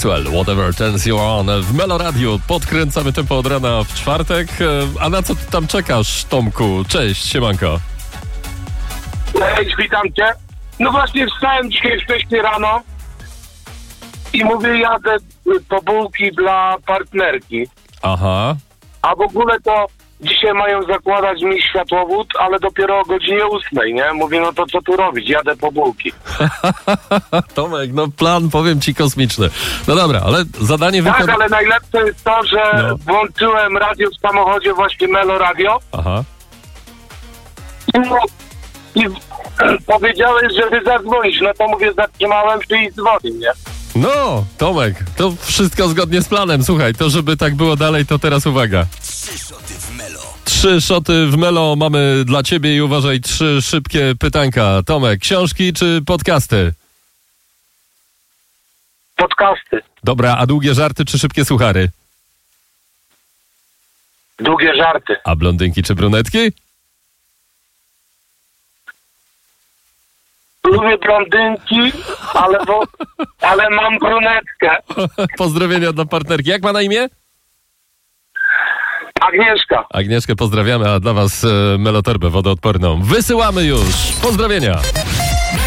Maxwell, Whatever Turns You On w Melo Radio. Podkręcamy tempo od rana w czwartek. A na co ty tam czekasz, Tomku? Cześć, siemanko. Cześć, witam cię. No właśnie wstałem dzisiaj wcześniej rano i mówię, jadę po bułki dla partnerki. Aha. A w ogóle to dzisiaj mają zakładać mi światłowód, ale dopiero o godzinie 8, nie? Mówię, no to co tu robić? Jadę po bułki. Tomek, no plan, powiem ci, kosmiczny. No dobra, ale zadanie Tak, wykonane. ale najlepsze jest to, że włączyłem radio w samochodzie, właśnie Melo Radio. Aha. I powiedziałeś, żeby zadzwonić. No to mówię, zatrzymałem się i dzwonię, nie? No, Tomek, to wszystko zgodnie z planem. Słuchaj, to żeby tak było dalej, to teraz uwaga. 3 szoty w Melo. 3 szoty w Melo mamy dla ciebie i uważaj, 3 szybkie pytanka. Tomek, książki czy podcasty? Podcasty. Dobra, a długie żarty czy szybkie suchary? Długie żarty. A blondynki czy brunetki? Lubię blondynki, ale mam brunetkę. Pozdrowienia dla partnerki. Jak ma na imię? Agnieszka. Agnieszkę pozdrawiamy, a dla was melotorbę wodoodporną wysyłamy już. Pozdrowienia.